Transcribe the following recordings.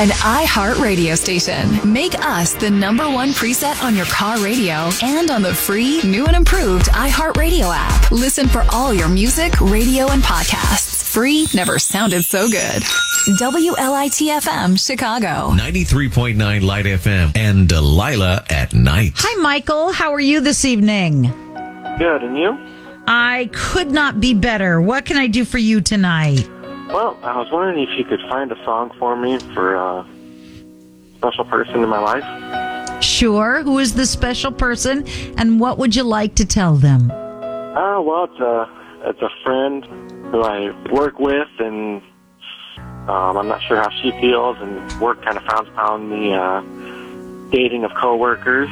an iHeart radio station. Make us the #1 preset on your car radio and on the free, new and improved iHeart Radio app. Listen for all your music, radio, and podcasts. Free never sounded so good. WLIT-FM, Chicago. 93.9 Light FM and Delilah at night. Hi, Michael. How are you this evening? Good, and you? I could not be better. What can I do for you tonight? Well, I was wondering if you could find a song for me for a special person in my life. Sure. Who is the special person, and what would you like to tell them? Well, it's a friend who I work with, and I'm not sure how she feels, and work kind of frowns upon the dating of coworkers.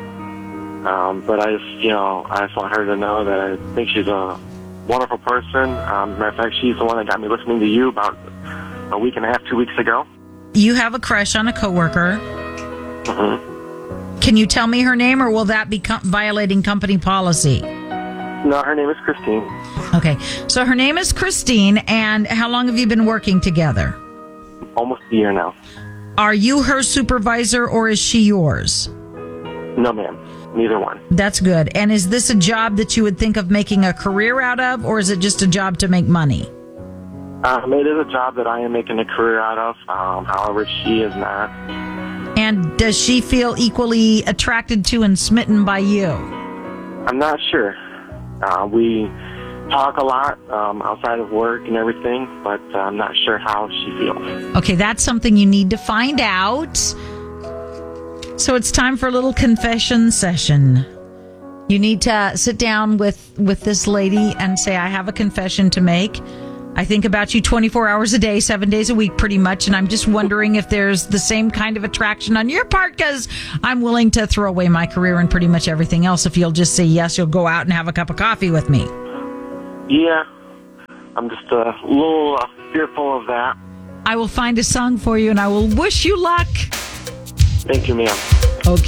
But I just want her to know that I think she's a wonderful person. Matter of fact, she's the one that got me listening to you about a week and a half, 2 weeks ago. You have a crush on a coworker. Mm-hmm. Can you tell me her name, or will that be violating company policy? No, her name is Christine. Okay, so her name is Christine, and how long have you been working together? Almost a year now. Are you her supervisor, or is she yours? No, ma'am. Neither one. That's good. And is this a job that you would think of making a career out of, or is it just a job to make money? It is a job that I am making a career out of. However, she is not. And does she feel equally attracted to and smitten by you? I'm not sure. We talk a lot outside of work and everything, but I'm not sure how she feels. Okay, that's something you need to find out. So it's time for a little confession session. You need to sit down with this lady and say, I have a confession to make. I think about you 24 hours a day, 7 days a week, pretty much. And I'm just wondering if there's the same kind of attraction on your part, because I'm willing to throw away my career and pretty much everything else. If you'll just say yes, you'll go out and have a cup of coffee with me. Yeah, I'm just a little fearful of that. I will find a song for you, and I will wish you luck. Thank you, ma'am.